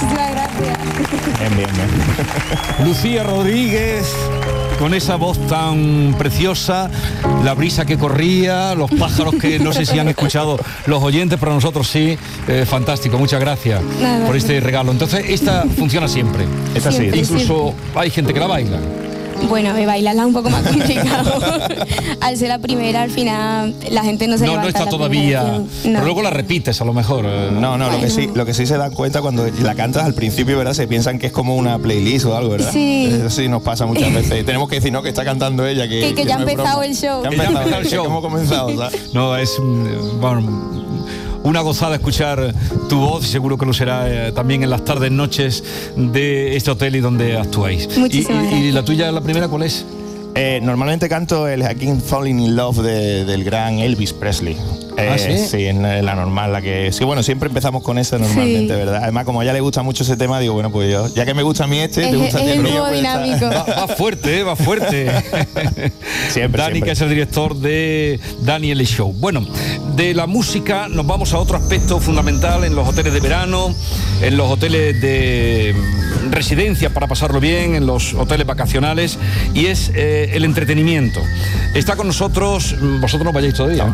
Muchísimas gracias. Bien. Lucía Rodríguez, con esa voz tan preciosa, la brisa que corría, los pájaros que no sé si han escuchado los oyentes, pero nosotros sí. Fantástico, muchas gracias por este regalo. Entonces, esta funciona siempre. Esta sí. Incluso hay gente que la baila. Bueno, bailarla es un poco más complicado. Al ser la primera, al final la gente no se levanta. No está la todavía. no. Pero luego la repites a lo mejor. No, lo que sí se dan cuenta cuando la cantas al principio, ¿verdad? Se piensan que es como una playlist o algo, ¿verdad? Sí. Eso sí nos pasa muchas veces. Y tenemos que decir, no, que está cantando ella. Que ya ha no es empezado broma. el show. Que ha empezado el show. Hemos comenzado, ¿sabes? No, es una gozada escuchar tu voz, y seguro que lo será también en las tardes, noches de este hotel y donde actuáis. Muchísimas gracias. ¿Y la tuya, la primera, cuál es? Normalmente canto el I Can't Falling in Love del gran Elvis Presley. ¿Sí? Sí, en la normal, la que... Sí, bueno, siempre empezamos con esa normalmente, ¿verdad? Además, como a ella le gusta mucho ese tema, digo, bueno, pues yo, ya que me gusta a mí te gusta a ti el mío. Es dinámico. Va fuerte, va fuerte. Dani, que es el director de Daniel Show. Bueno, de la música nos vamos a otro aspecto fundamental en los hoteles de verano, en los hoteles de residencia para pasarlo bien, en los hoteles vacacionales, y es el entretenimiento. Está con nosotros, vosotros no vayáis todavía.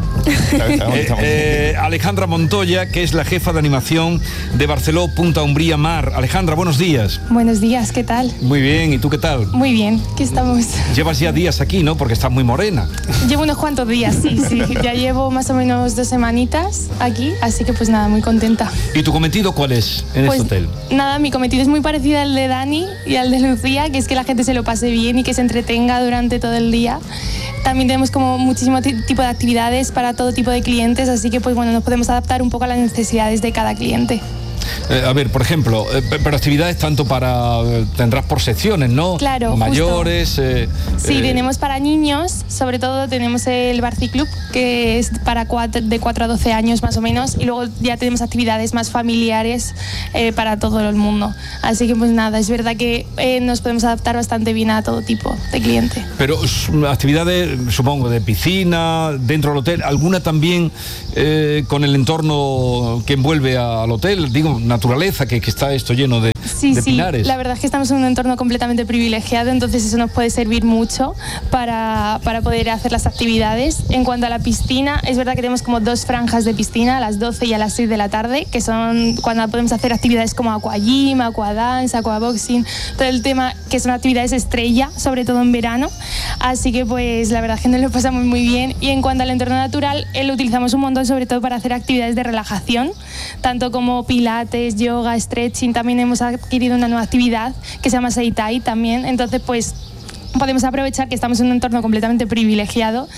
Alejandra Montoya, que es la jefa de animación de Barceló Punta Umbría Mar. Alejandra, buenos días. Buenos días, ¿qué tal? Muy bien, ¿y tú qué tal? Muy bien, aquí estamos. Llevas ya días aquí, ¿no? Porque estás muy morena. Llevo unos cuantos días, sí. Ya llevo más o menos 2 semanitas aquí, así que pues nada, muy contenta. ¿Y tu cometido cuál es en este hotel? Nada, mi cometido es muy parecido al de Dani y al de Lucía, que es que la gente se lo pase bien y que se entretenga durante todo el día. También tenemos como muchísimo tipo de actividades para todo tipo de clientes, así que pues bueno, nos podemos adaptar un poco a las necesidades de cada cliente. A ver, por ejemplo, pero actividades tanto para... tendrás por secciones, ¿no? Claro, mayores... sí, tenemos para niños, sobre todo tenemos el Barci Club, que es para de 4 a 12 años más o menos, y luego ya tenemos actividades más familiares para todo el mundo. Así que pues nada, es verdad que nos podemos adaptar bastante bien a todo tipo de cliente. Pero actividades, supongo, de piscina, dentro del hotel, alguna también con el entorno que envuelve al hotel, digo, naturaleza, que está esto lleno de pinares. La verdad es que estamos en un entorno completamente privilegiado, entonces eso nos puede servir mucho para poder hacer las actividades. En cuanto a la piscina, es verdad que tenemos como 2 franjas de piscina, a las 12 y a las 6 de la tarde, que son cuando podemos hacer actividades como aquagym, aquadance, aquaboxing, todo el tema que son actividades estrella, sobre todo en verano. Así que pues la verdad es que nos lo pasamos muy bien. Y en cuanto al entorno natural, lo utilizamos un montón, sobre todo para hacer actividades de relajación, tanto como pilates, yoga, stretching. También hemos adquirido una nueva actividad que se llama Seitai también, entonces pues podemos aprovechar que estamos en un entorno completamente privilegiado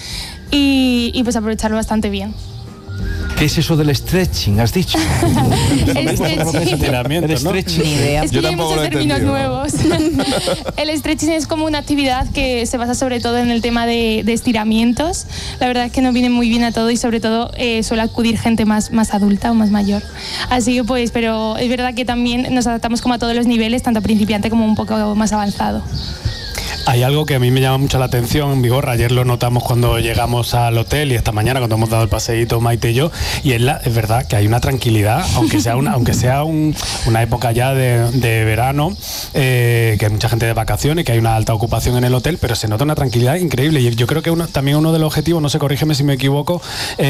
y pues aprovecharlo bastante bien. ¿Qué es eso del stretching, has dicho? El stretching. Ni idea. Es que hay muchos términos nuevos. El stretching es como una actividad que se basa sobre todo en el tema de estiramientos. La verdad es que nos viene muy bien a todo y sobre todo suele acudir gente más adulta o más mayor. Así que pues, pero es verdad que también nos adaptamos como a todos los niveles, tanto principiante como un poco más avanzado. Hay algo que a mí me llama mucho la atención en Vigorra. Ayer lo notamos cuando llegamos al hotel y esta mañana cuando hemos dado el paseíto Maite y yo, y es verdad que hay una tranquilidad, aunque sea una época ya de verano, que hay mucha gente de vacaciones, que hay una alta ocupación en el hotel, pero se nota una tranquilidad increíble. Y yo creo que también uno de los objetivos, no sé, corrígeme si me equivoco,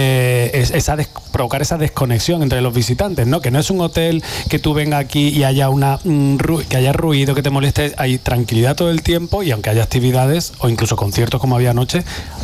es provocar esa desconexión entre los visitantes, ¿no? Que no es un hotel que tú vengas aquí y haya que haya ruido, que te moleste. Hay tranquilidad todo el tiempo, y aunque haya actividades o incluso conciertos como había anoche,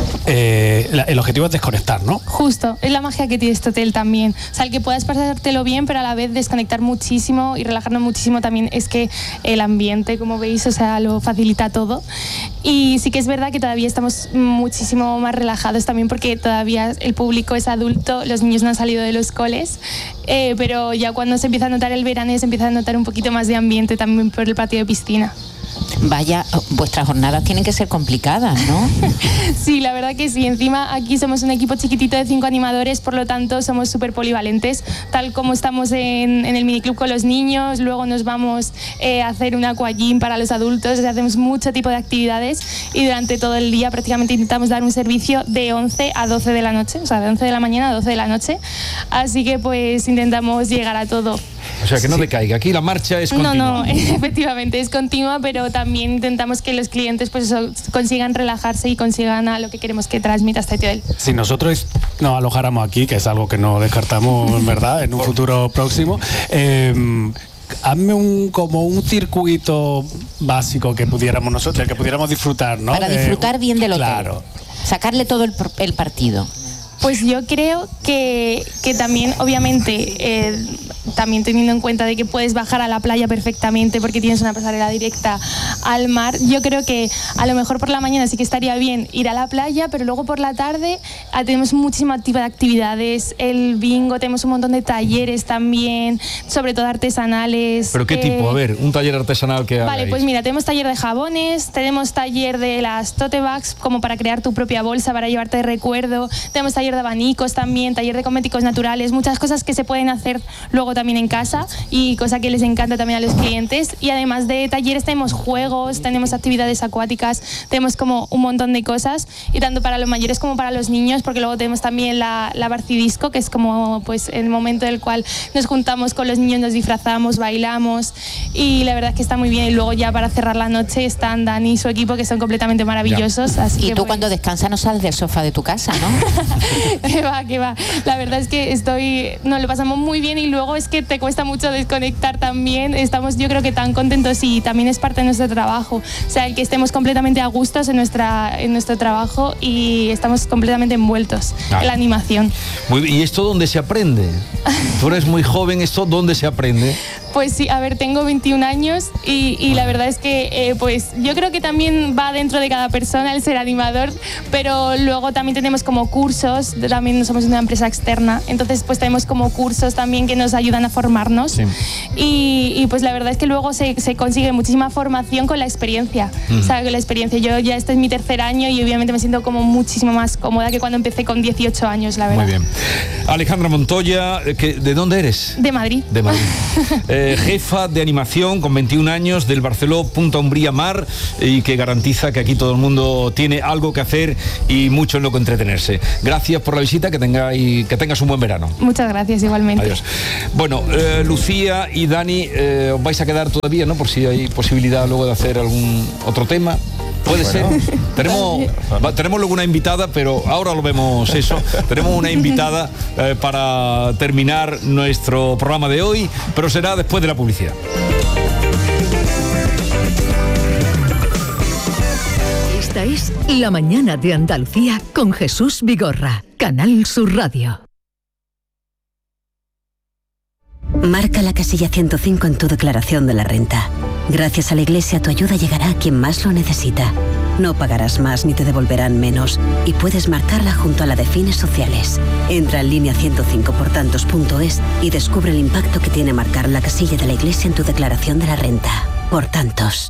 el objetivo es desconectar, ¿no? Justo, es la magia que tiene este hotel también. O sea, el que puedas pasártelo bien, pero a la vez desconectar muchísimo y relajarnos muchísimo también, es que el ambiente, como veis, o sea, lo facilita todo. Y sí que es verdad que todavía estamos muchísimo más relajados también, porque todavía el público es adulto, los niños no han salido de los coles, pero ya cuando se empieza a notar el verano, se empieza a notar un poquito más de ambiente también por el patio de piscina. Vaya, vuestras jornadas tienen que ser complicadas, ¿no? Sí, la verdad que sí. Encima aquí somos un equipo chiquitito de 5 animadores, por lo tanto somos súper polivalentes, tal como estamos en el miniclub con los niños, luego nos vamos a hacer un aquagym para los adultos, hacemos mucho tipo de actividades y durante todo el día prácticamente intentamos dar un servicio de 11 a 12 de la noche, o sea, de 11 de la mañana a 12 de la noche, así que pues intentamos llegar a todo. O sea, que no decaiga. Aquí la marcha es continua. No, efectivamente es continua, pero también intentamos que los clientes pues eso, consigan relajarse y consigan a lo que queremos que transmita este hotel. Si nosotros nos alojáramos aquí, que es algo que no descartamos, ¿verdad?, en un futuro próximo, hazme como un circuito básico que pudiéramos nosotros, del que pudiéramos disfrutar, ¿no? Para disfrutar bien del hotel. Claro. Sacarle todo el partido. Pues yo creo que también, obviamente, también teniendo en cuenta de que puedes bajar a la playa perfectamente porque tienes una pasarela directa al mar, yo creo que a lo mejor por la mañana sí que estaría bien ir a la playa, pero luego por la tarde tenemos muchísima tipo de actividades, el bingo, tenemos un montón de talleres también, sobre todo artesanales. ¿Pero qué tipo? A ver, un taller artesanal que hagáis. Vale, pues mira, tenemos taller de jabones, tenemos taller de las tote bags, como para crear tu propia bolsa para llevarte de recuerdo, tenemos taller de abanicos también, taller de cosméticos naturales, muchas cosas que se pueden hacer luego también en casa y cosa que les encanta también a los clientes. Y además de talleres tenemos juegos, tenemos actividades acuáticas, tenemos como un montón de cosas, y tanto para los mayores como para los niños, porque luego tenemos también la barcidisco, que es como pues el momento en el cual nos juntamos con los niños, nos disfrazamos, bailamos, y la verdad es que está muy bien. Y luego ya para cerrar la noche están Dani y su equipo, que son completamente maravillosos. Así y que, tú pues, cuando descansas no sales del sofá de tu casa, ¿no? que va. La verdad es que nos lo pasamos muy bien, y luego es que te cuesta mucho desconectar también. Estamos, yo creo que tan contentos, y también es parte de nuestro trabajo. O sea, el que estemos completamente a gustos en nuestro trabajo y estamos completamente envueltos en la animación. Muy bien. ¿Y esto dónde se aprende? Tú eres muy joven, ¿esto dónde se aprende? Pues sí, a ver, tengo 21 años y la verdad es que pues yo creo que también va dentro de cada persona el ser animador, pero luego también tenemos como cursos, también somos una empresa externa, entonces pues tenemos como cursos también que nos ayudan a formarnos. Sí. Y pues la verdad es que luego se consigue muchísima formación con la experiencia. O sea, con la experiencia. Yo ya este es mi tercer año y obviamente me siento como muchísimo más cómoda que cuando empecé con 18 años, la verdad. Muy bien. Alejandra Montoya, ¿de dónde eres? De Madrid. De Madrid. Jefa de animación con 21 años del Barceló Punta Umbría Mar, y que garantiza que aquí todo el mundo tiene algo que hacer y mucho en lo que entretenerse. Gracias por la visita, que tengas un buen verano. Muchas gracias, igualmente. Adiós. Bueno, Lucía y Dani, os vais a quedar todavía, ¿no? Por si hay posibilidad luego de hacer algún otro tema. Puede ser. Tenemos luego una invitada, pero ahora lo vemos eso. Tenemos una invitada para terminar nuestro programa de hoy, pero será después de la publicidad. Esta es La Mañana de Andalucía con Jesús Vigorra, Canal Sur Radio. Marca la casilla 105 en tu declaración de la renta. Gracias a la Iglesia, tu ayuda llegará a quien más lo necesita. No pagarás más ni te devolverán menos, y puedes marcarla junto a la de fines sociales. Entra en línea 105portantos.es y descubre el impacto que tiene marcar la casilla de la Iglesia en tu declaración de la renta. Por tantos.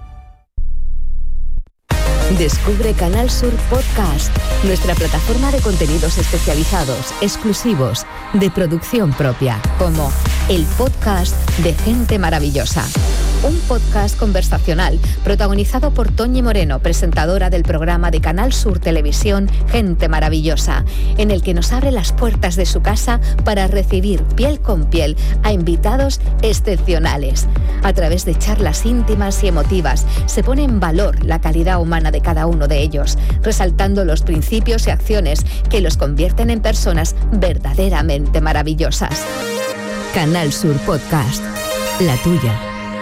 Descubre Canal Sur Podcast, nuestra plataforma de contenidos especializados, exclusivos, de producción propia, como el podcast de Gente Maravillosa. Un podcast conversacional protagonizado por Toñi Moreno, presentadora del programa de Canal Sur Televisión Gente Maravillosa, en el que nos abre las puertas de su casa para recibir piel con piel a invitados excepcionales. A través de charlas íntimas y emotivas se pone en valor la calidad humana de cada uno de ellos, resaltando los principios y acciones que los convierten en personas verdaderamente maravillosas. Canal Sur Podcast, la tuya.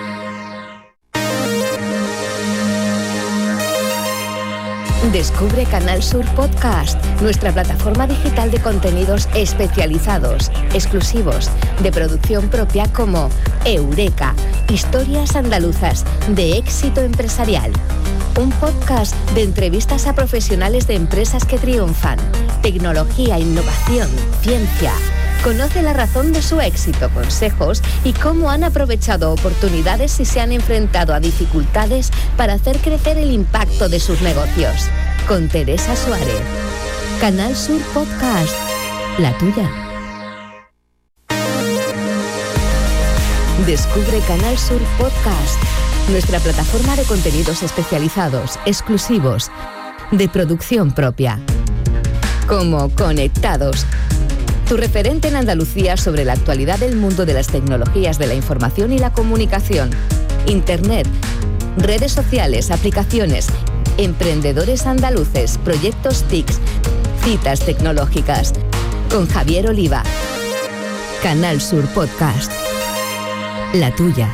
Descubre Canal Sur Podcast, nuestra plataforma digital de contenidos especializados, exclusivos, de producción propia, como Eureka, historias andaluzas de éxito empresarial. Un podcast de entrevistas a profesionales de empresas que triunfan, tecnología, innovación, ciencia. Conoce la razón de su éxito, consejos y cómo han aprovechado oportunidades y se han enfrentado a dificultades para hacer crecer el impacto de sus negocios. Con Teresa Suárez. Canal Sur Podcast, la tuya. Descubre Canal Sur Podcast, nuestra plataforma de contenidos especializados, exclusivos, de producción propia, como Conectados, tu referente en Andalucía sobre la actualidad del mundo de las tecnologías de la información y la comunicación, Internet, redes sociales, aplicaciones, emprendedores andaluces, proyectos TICs, citas tecnológicas. Con Javier Oliva. Canal Sur Podcast. La tuya.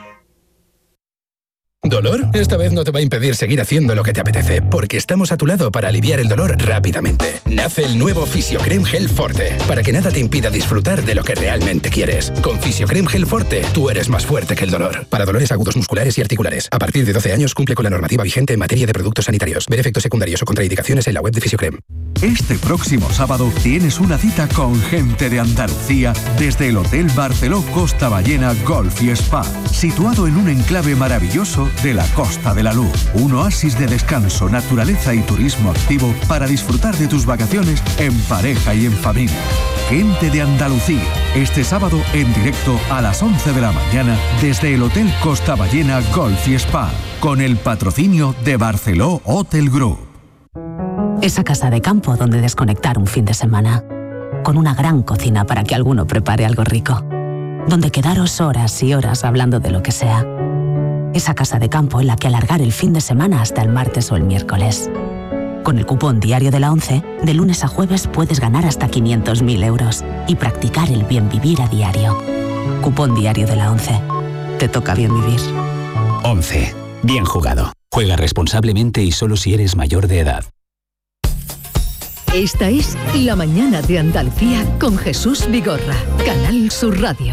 ¿Dolor? Esta vez no te va a impedir seguir haciendo lo que te apetece, porque estamos a tu lado para aliviar el dolor rápidamente. Nace el nuevo Fisiocrem Gel Forte, para que nada te impida disfrutar de lo que realmente quieres. Con Fisiocrem Gel Forte, tú eres más fuerte que el dolor. Para dolores agudos musculares y articulares. A partir de 12 años cumple con la normativa vigente en materia de productos sanitarios. Ver efectos secundarios o contraindicaciones en la web de Fisiocrem. Este próximo sábado tienes una cita con gente de Andalucía desde el Hotel Barceló Costa Ballena Golf y Spa, situado en un enclave maravilloso de la Costa de la Luz. Un oasis de descanso, naturaleza y turismo activo para disfrutar de tus vacaciones en pareja y en familia. Gente de Andalucía, este sábado en directo a las 11 de la mañana desde el Hotel Costa Ballena Golf y Spa, con el patrocinio de Barceló Hotel Group. Esa casa de campo donde desconectar un fin de semana, con una gran cocina para que alguno prepare algo rico, donde quedaros horas y horas hablando de lo que sea. Esa casa de campo en la que alargar el fin de semana hasta el martes o el miércoles. Con el cupón diario de la ONCE, de lunes a jueves puedes ganar hasta 500.000 euros y practicar el bien vivir a diario. Cupón diario de la ONCE. Te toca bien vivir. ONCE. Bien jugado. Juega responsablemente y solo si eres mayor de edad. Esta es La Mañana de Andalucía con Jesús Vigorra. Canal Sur Radio.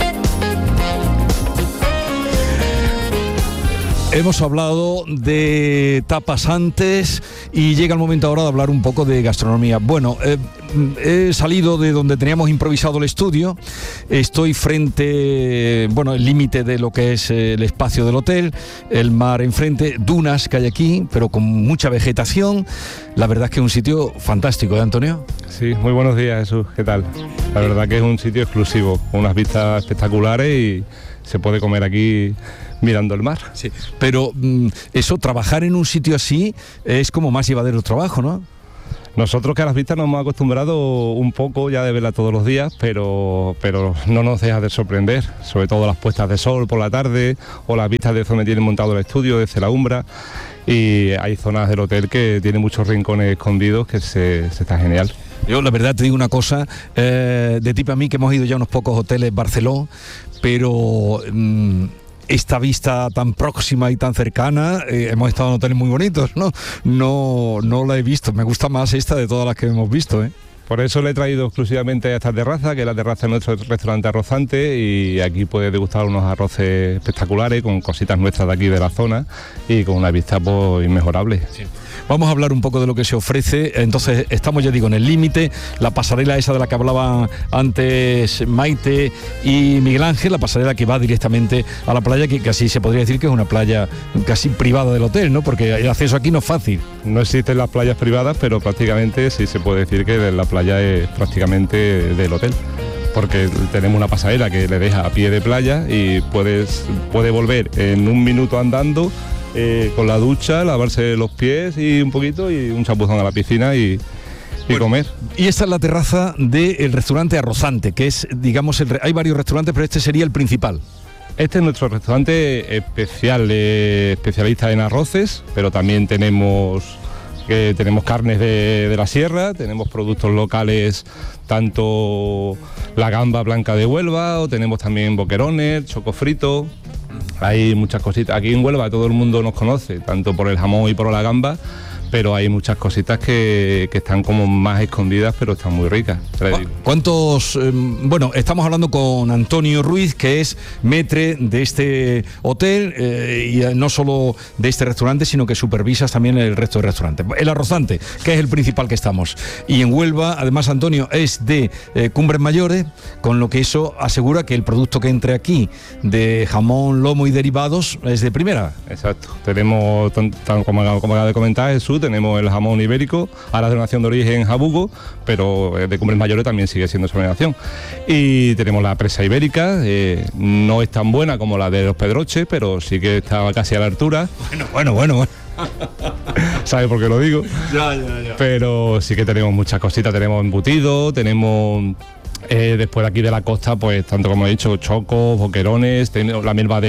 Hemos hablado de tapas antes y llega el momento ahora de hablar un poco de gastronomía. Bueno, he salido de donde teníamos improvisado el estudio, estoy frente, el límite de lo que es el espacio del hotel, el mar enfrente, dunas que hay aquí, pero con mucha vegetación. La verdad es que es un sitio fantástico, ¿eh, Antonio? Sí, muy buenos días, Jesús, ¿qué tal? La verdad que es un sitio exclusivo, con unas vistas espectaculares y se puede comer aquí mirando el mar. Sí, pero eso, trabajar en un sitio así es como más llevadero el trabajo, ¿no? Nosotros que a las vistas nos hemos acostumbrado un poco ya de verla todos los días, pero no nos deja de sorprender, sobre todo las puestas de sol por la tarde o las vistas de donde tienen montado el estudio, desde la Umbra, y hay zonas del hotel que tienen muchos rincones escondidos que se está genial. Yo la verdad te digo una cosa, de ti para mí que hemos ido ya a unos pocos hoteles Barceló, pero esta vista tan próxima y tan cercana, hemos estado en hoteles muy bonitos, no la he visto, me gusta más esta de todas las que hemos visto, ¿eh? Por eso le he traído exclusivamente a esta terraza, que es la terraza de nuestro restaurante Arrozante, y aquí puedes degustar unos arroces espectaculares con cositas nuestras de aquí de la zona y con una vista inmejorable. Sí. Vamos a hablar un poco de lo que se ofrece. Entonces estamos, ya digo, en el límite, la pasarela esa de la que hablaba antes Maite y Miguel Ángel, la pasarela que va directamente a la playa, que casi se podría decir que es una playa casi privada del hotel, ¿no? Porque el acceso aquí no es fácil. No existen las playas privadas, pero prácticamente sí se puede decir que la playa es prácticamente del hotel, porque tenemos una pasarela que le deja a pie de playa y puede volver en un minuto andando, con la ducha, lavarse los pies y un poquito y un chapuzón a la piscina y comer. Y esta es la terraza del restaurante Arrozante, que es, digamos, hay varios restaurantes, pero este sería el principal. Este es nuestro restaurante especial, especialista en arroces, pero también tenemos carnes de la sierra, tenemos productos locales, tanto la gamba blanca de Huelva, o tenemos también boquerones, choco frito. Hay muchas cositas. Aquí en Huelva todo el mundo nos conoce, tanto por el jamón y por la gamba, pero hay muchas cositas que están como más escondidas, pero están muy ricas. ¿Cuántos? Estamos hablando con Antonio Ruiz, que es maître de este hotel, y no solo de este restaurante, sino que supervisas también el resto de restaurantes. El Arrozante, que es el principal que estamos. Y en Huelva, además, Antonio, es de Cumbres Mayores, con lo que eso asegura que el producto que entre aquí, de jamón, lomo y derivados, es de primera. Exacto. Tenemos, como acaba de comentar Jesús, tenemos el jamón ibérico, ahora de denominación de origen Jabugo, pero de Cumbres Mayores también sigue siendo su denominación. Y tenemos la presa ibérica, no es tan buena como la de los Pedroches, pero sí que está casi a la altura. Bueno. ¿Sabes por qué lo digo? Ya. Pero sí que tenemos muchas cositas, tenemos embutido, tenemos Después de aquí de la costa, pues tanto como he dicho, chocos, boquerones, tenemos la melva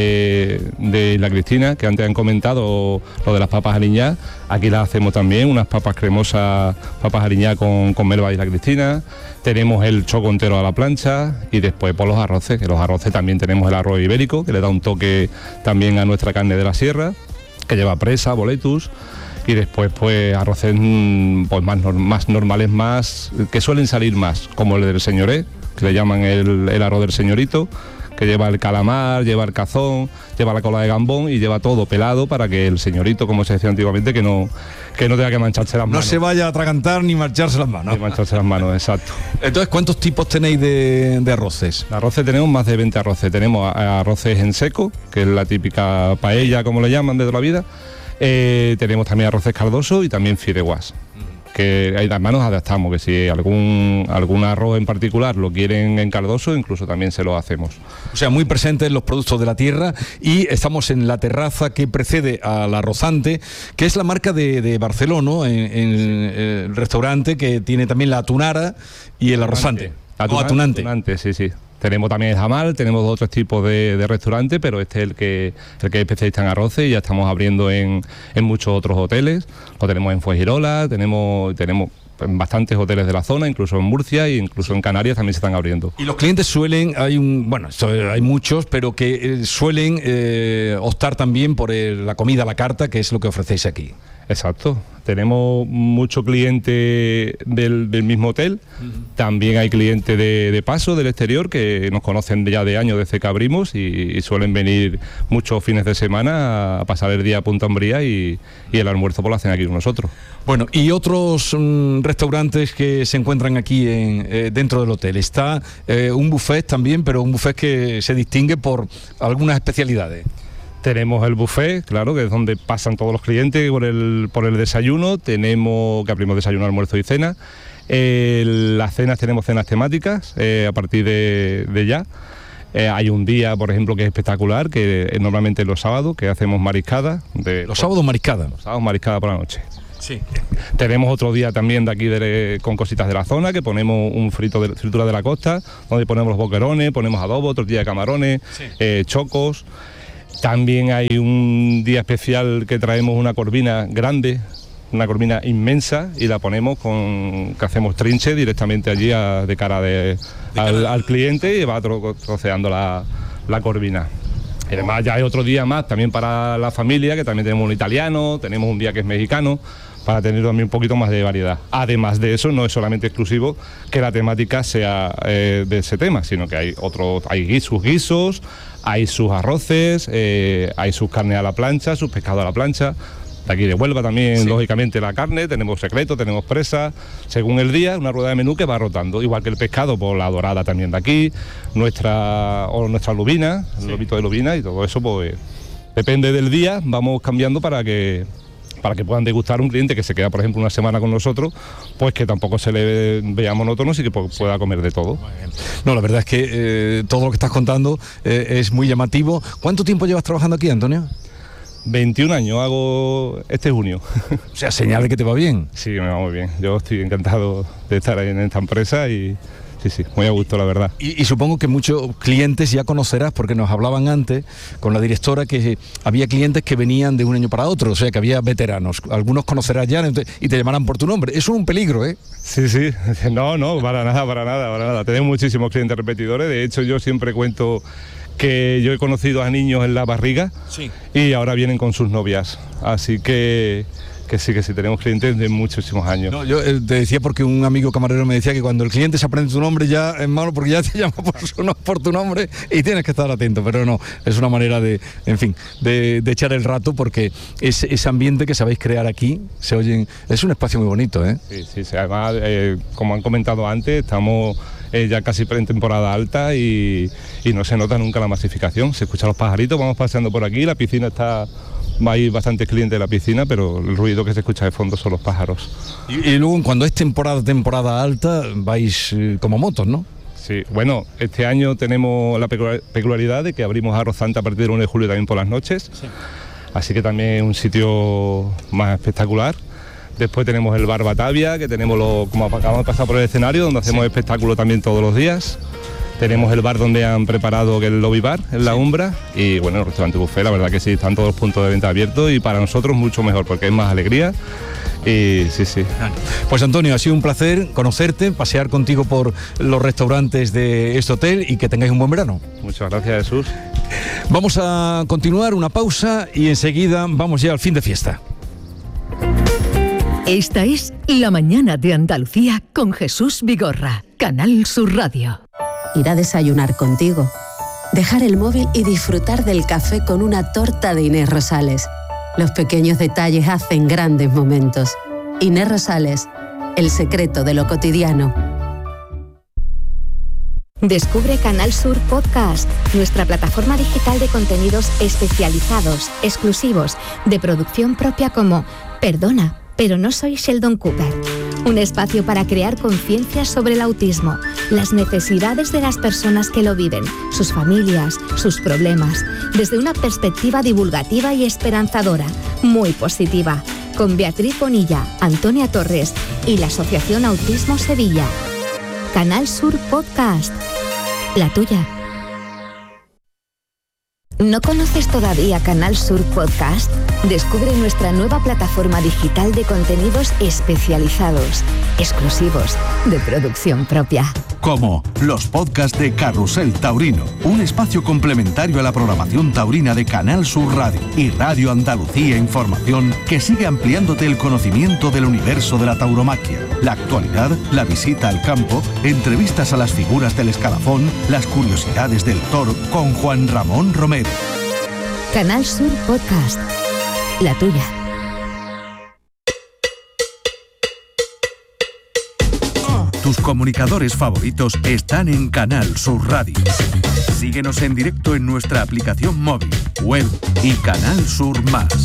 de la Cristina, que antes han comentado, lo de las papas aliñadas. Aquí las hacemos también, unas papas cremosas, papas aliñadas con melva de la Cristina. Tenemos el choco entero a la plancha y después por los arroces, que los arroces también tenemos el arroz ibérico, que le da un toque también a nuestra carne de la sierra, que lleva presa, boletus. Y después pues arroces pues más normales, que suelen salir más, como el del señoré, que le llaman el arroz del señorito, que lleva el calamar, lleva el cazón, lleva la cola de gambón y lleva todo pelado para que el señorito, como se decía antiguamente, que no tenga que mancharse las manos. No se vaya a atragantar ni mancharse las manos. Ni mancharse las manos, exacto. Entonces, ¿cuántos tipos tenéis de arroces? Arroces tenemos más de 20 arroces. Tenemos arroces en seco, que es la típica paella, como le llaman de toda la vida. Tenemos también arroces caldosos y también fideuás, que además nos adaptamos, que si algún arroz en particular lo quieren en caldoso, incluso también se lo hacemos. O sea, muy presentes los productos de la tierra, y estamos en la terraza que precede al arrozante, que es la marca de Barceló, ¿no? En el restaurante que tiene también la atunara y el arrozante. Atunante, sí. Tenemos también el jamal, tenemos otros tipos de restaurantes, pero este es el que es especialista en arroces y ya estamos abriendo en muchos otros hoteles. Lo tenemos en Fuengirola, tenemos en bastantes hoteles de la zona, incluso en Murcia e incluso en Canarias también se están abriendo. Y los clientes suelen, hay muchos, pero que suelen optar también por la comida a la carta, que es lo que ofrecéis aquí. Exacto, tenemos mucho cliente del mismo hotel, también hay cliente de paso, del exterior, que nos conocen ya de años desde que abrimos y suelen venir muchos fines de semana a pasar el día a Punta Umbría y el almuerzo por la cena aquí con nosotros. Bueno, y otros restaurantes que se encuentran aquí dentro del hotel. Está un buffet también, pero un buffet que se distingue por algunas especialidades. Tenemos el buffet, claro, que es donde pasan todos los clientes por el desayuno. Tenemos que abrimos desayuno, almuerzo y cena. Las cenas, tenemos cenas temáticas a partir de ya. Hay un día, por ejemplo, que es espectacular, que es normalmente los sábados, que hacemos mariscada. ¿Los sábados mariscada? Los sábados mariscada por la noche. Sí. Tenemos otro día también de aquí con cositas de la zona, que ponemos un fritura de la costa, donde ponemos los boquerones, ponemos adobo, tortilla de camarones, chocos. También hay un día especial que traemos una corvina grande, una corvina inmensa, y la ponemos que hacemos trinche directamente allí de cara al cliente, y va troceando la corvina. Y además ya hay otro día más también para la familia, que también tenemos un italiano, tenemos un día que es mexicano, para tener también un poquito más de variedad. Además de eso, no es solamente exclusivo que la temática sea de ese tema, sino que hay sus guisos, hay sus arroces, hay sus carnes a la plancha, sus pescados a la plancha. De aquí de Huelva también, lógicamente, la carne, tenemos secreto, tenemos presa, según el día, una rueda de menú que va rotando. Igual que el pescado, pues la dorada también de aquí, nuestra lubina, el lobito de lubina, y todo eso, pues depende del día, vamos cambiando para que puedan degustar un cliente que se queda, por ejemplo, una semana con nosotros, pues que tampoco se le vea monótono y que pueda comer de todo. No, la verdad es que todo lo que estás contando es muy llamativo. ¿Cuánto tiempo llevas trabajando aquí, Antonio? 21 años hago este junio. O sea, señal de que te va bien. Sí, me va muy bien. Yo estoy encantado de estar en esta empresa y sí, muy a gusto, la verdad. Y supongo que muchos clientes ya conocerás, porque nos hablaban antes con la directora que había clientes que venían de un año para otro, o sea que había veteranos. Algunos conocerás ya y te llamarán por tu nombre. Eso es un peligro, ¿eh? Sí. No, para nada. Tenemos muchísimos clientes repetidores. De hecho, yo siempre cuento que yo he conocido a niños en la barriga y ahora vienen con sus novias. Así que sí, tenemos clientes de muchísimos años. No, yo te decía porque un amigo camarero me decía que cuando el cliente se aprende tu nombre ya es malo, porque ya te llama por tu nombre y tienes que estar atento, pero no, es una manera de echar el rato, porque ese ambiente que sabéis crear aquí, es un espacio muy bonito, ¿eh? Sí, además, como han comentado antes, estamos ya casi en temporada alta y no se nota nunca la masificación. Se escuchan los pajaritos, vamos paseando por aquí, la piscina hay bastantes clientes de la piscina, pero el ruido que se escucha de fondo son los pájaros. Y luego, cuando es temporada alta, vais como motos, ¿no? Sí, bueno, este año tenemos la peculiaridad de que abrimos Arrozante a partir del 1 de julio también por las noches, así que también es un sitio más espectacular. Después tenemos el Bar Batavia, que tenemos como acabamos de pasar por el escenario, donde hacemos espectáculo también todos los días. Tenemos el bar donde han preparado el lobby bar, en la Umbra, y bueno, el restaurante buffet, la verdad que sí, están todos los puntos de venta abiertos y para nosotros mucho mejor porque es más alegría. Y sí. Pues Antonio, ha sido un placer conocerte, pasear contigo por los restaurantes de este hotel y que tengáis un buen verano. Muchas gracias, Jesús. Vamos a continuar, una pausa y enseguida vamos ya al fin de fiesta. Esta es La Mañana de Andalucía con Jesús Vigorra, Canal Sur Radio. Ir a desayunar contigo, dejar el móvil y disfrutar del café con una torta de Inés Rosales. Los pequeños detalles hacen grandes momentos. Inés Rosales, el secreto de lo cotidiano. Descubre Canal Sur Podcast, nuestra plataforma digital de contenidos especializados, exclusivos, de producción propia como Perdona, pero no soy Sheldon Cooper. Un espacio para crear conciencia sobre el autismo, las necesidades de las personas que lo viven, sus familias, sus problemas, desde una perspectiva divulgativa y esperanzadora, muy positiva, con Beatriz Bonilla, Antonia Torres y la Asociación Autismo Sevilla. Canal Sur Podcast, la tuya. ¿No conoces todavía Canal Sur Podcast? Descubre nuestra nueva plataforma digital de contenidos especializados, exclusivos, de producción propia. Como los podcasts de Carrusel Taurino, un espacio complementario a la programación taurina de Canal Sur Radio y Radio Andalucía Información, que sigue ampliándote el conocimiento del universo de la tauromaquia, la actualidad, la visita al campo, entrevistas a las figuras del escalafón, las curiosidades del toro con Juan Ramón Romero. Canal Sur Podcast, la tuya. Tus comunicadores favoritos están en Canal Sur Radio. Síguenos en directo en nuestra aplicación móvil, web y Canal Sur Más.